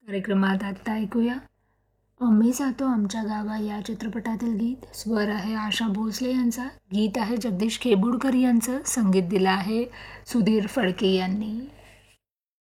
कार्यक्रमात आता ऐकूया आम्ही जातो आमच्या गावा या चित्रपटातील गीत. स्वर आहे आशा भोसले यांचा, गीत आहे जगदीश खेबुडकर यांचं, संगीत दिलं आहे सुधीर फडके यांनी.